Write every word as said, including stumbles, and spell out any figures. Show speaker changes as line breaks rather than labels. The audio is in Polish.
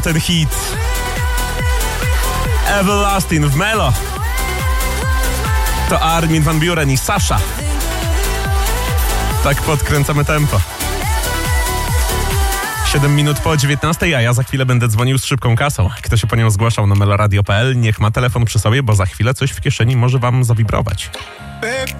ten hit. Everlasting w Melo. To Armin van Buuren i Sasha. Tak podkręcamy tempo. siedem minut po dziewiętnastej, a ja za chwilę będę dzwonił z szybką kasą. Kto się po nią zgłaszał na meloradio kropka p l, niech ma telefon przy sobie, bo za chwilę coś w kieszeni może wam zawibrować.